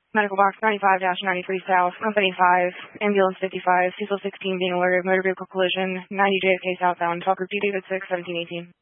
Medical box 95-93 South, Company 5, Ambulance 55, Cecil 16 being alerted, motor vehicle collision, 90 JFK southbound, talk group D David 6, 1718.